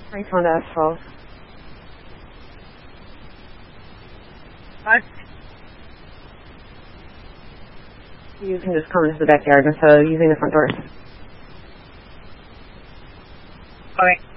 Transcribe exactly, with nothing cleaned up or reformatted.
Right on the asphalt. What? You can just come into the backyard instead of using the front doors. Okay.